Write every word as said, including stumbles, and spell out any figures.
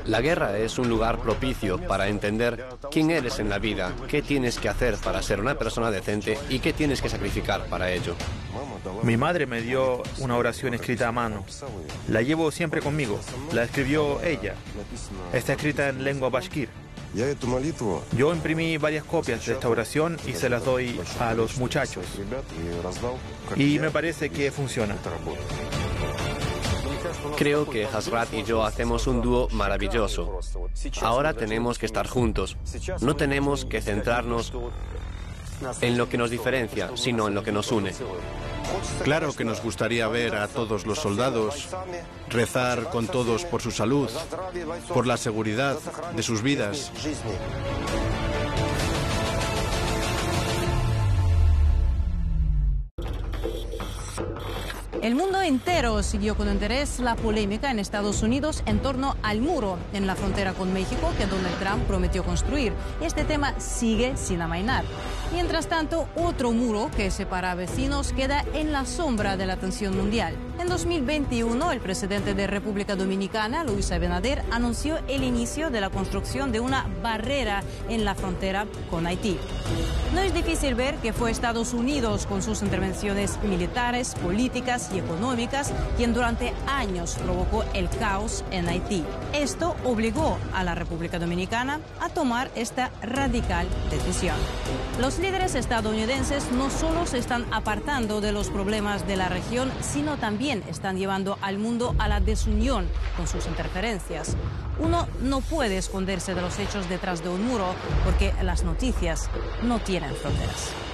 La guerra es un lugar propicio para entender quién eres en la vida, qué tienes que hacer para ser una persona decente y qué tienes que sacrificar para ello. Mi madre me dio una oración escrita a mano. La llevo siempre conmigo. La escribió ella. Está escrita en lengua bashkir. Yo imprimí varias copias de esta oración y se las doy a los muchachos. Y me parece que funciona. Creo que Hazrat y yo hacemos un dúo maravilloso. Ahora tenemos que estar juntos. No tenemos que centrarnos en lo que nos diferencia, sino en lo que nos une. Claro que nos gustaría ver a todos los soldados, rezar con todos por su salud, por la seguridad de sus vidas. El mundo entero siguió con interés la polémica en Estados Unidos en torno al muro en la frontera con México que Donald Trump prometió construir. Este tema sigue sin amainar. Mientras tanto, otro muro que separa vecinos queda en la sombra de la atención mundial. En dos mil veintiuno, el presidente de República Dominicana, Luis Abinader, anunció el inicio de la construcción de una barrera en la frontera con Haití. No es difícil ver que fue Estados Unidos, con sus intervenciones militares, políticas y económicas, quien durante años provocó el caos en Haití. Esto obligó a la República Dominicana a tomar esta radical decisión. Los líderes estadounidenses no solo se están apartando de los problemas de la región, sino también están llevando al mundo a la desunión con sus interferencias. Uno no puede esconderse de los hechos detrás de un muro porque las noticias no tienen fronteras.